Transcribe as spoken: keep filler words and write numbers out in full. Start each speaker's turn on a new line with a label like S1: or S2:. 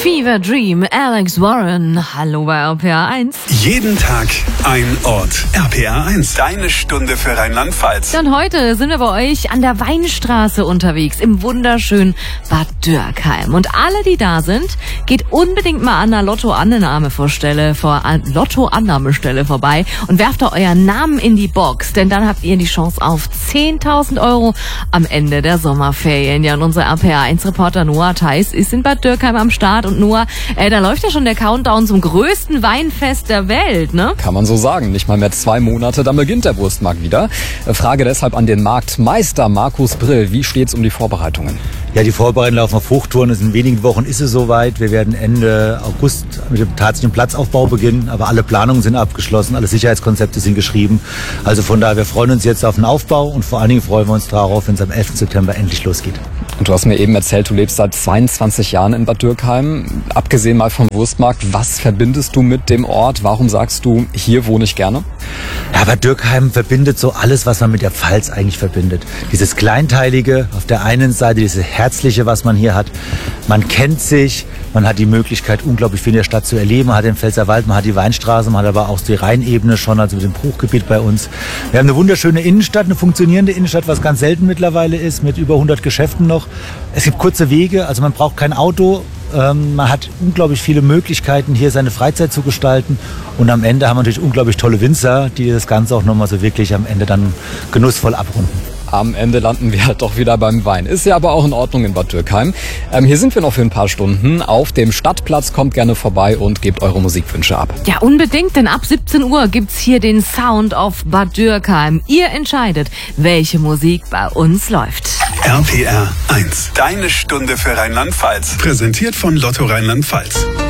S1: Fever Dream, Alex Warren. Hallo bei R P R eins.
S2: Jeden Tag ein Ort. R P R eins, deine Stunde für Rheinland-Pfalz.
S1: Und heute sind wir bei euch an der Weinstraße unterwegs, im wunderschönen Bad Dürkheim. Und alle, die da sind, geht unbedingt mal an der Lotto-Annahmestelle vor, Lotto-Annahmestelle vorbei und werft da euren Namen in die Box, denn dann habt ihr die Chance auf zehntausend Euro am Ende der Sommerferien. Ja, und unser R P R eins-Reporter Noah Theis ist in Bad Dürkheim am Start. Und Noah, äh, da läuft ja schon der Countdown zum größten Weinfest der Welt, ne?
S3: Kann man so sagen. Nicht mal mehr zwei Monate, dann beginnt der Wurstmarkt wieder. Frage deshalb an den Marktmeister Markus Brill. Wie steht's um die Vorbereitungen?
S4: Ja, die Vorbereitungen laufen auf Hochtouren. In wenigen Wochen ist es soweit. Wir werden Ende August mit dem tatsächlichen Platzaufbau beginnen. Aber alle Planungen sind abgeschlossen, alle Sicherheitskonzepte sind geschrieben. Also von daher, wir freuen uns jetzt auf den Aufbau und vor allen Dingen freuen wir uns darauf, wenn es am elften September endlich losgeht.
S3: Und du hast mir eben erzählt, du lebst seit zweiundzwanzig Jahren in Bad Dürkheim. Abgesehen mal vom Wurstmarkt, was verbindest du mit dem Ort? Warum sagst du, hier wohne ich gerne?
S4: Ja, Bad Dürkheim verbindet so alles, was man mit der Pfalz eigentlich verbindet. Dieses Kleinteilige auf der einen Seite, dieses Herzliche, was man hier hat. Man kennt sich, man hat die Möglichkeit, unglaublich viel in der Stadt zu erleben. Man hat den Pfälzerwald, man hat die Weinstraße, man hat aber auch die Rheinebene schon, also mit dem Bruchgebiet bei uns. Wir haben eine wunderschöne Innenstadt, eine funktionierende Innenstadt, was ganz selten mittlerweile ist, mit über hundert Geschäften noch. Es gibt kurze Wege, also man braucht kein Auto. Ähm, man hat unglaublich viele Möglichkeiten, hier seine Freizeit zu gestalten. Und am Ende haben wir natürlich unglaublich tolle Winzer, die das Ganze auch nochmal so wirklich am Ende dann genussvoll abrunden.
S3: Am Ende landen wir halt doch wieder beim Wein. Ist ja aber auch in Ordnung in Bad Dürkheim. Ähm, hier sind wir noch für ein paar Stunden auf dem Stadtplatz. Kommt gerne vorbei und gebt eure Musikwünsche ab.
S1: Ja, unbedingt, denn ab siebzehn Uhr gibt's hier den Sound of Bad Dürkheim. Ihr entscheidet, welche Musik bei uns läuft.
S2: R P R eins, deine Stunde für Rheinland-Pfalz. Präsentiert von Lotto Rheinland-Pfalz.